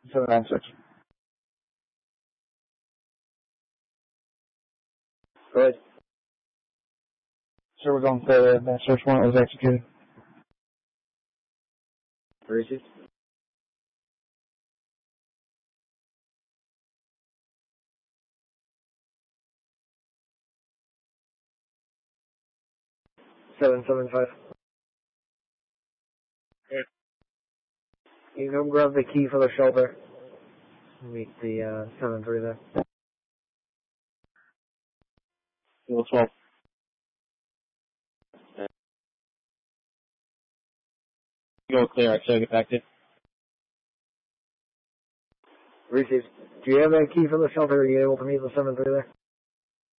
796. Go ahead. Sir, we're going for that search warrant was executed. Received. Seven five. Good. You can come grab the key for the shelter. Meet the 7-3 there. Level 12. Go clear, so get back to. Received. Do you have a key for the shelter? Are you able to meet the 7-3 there?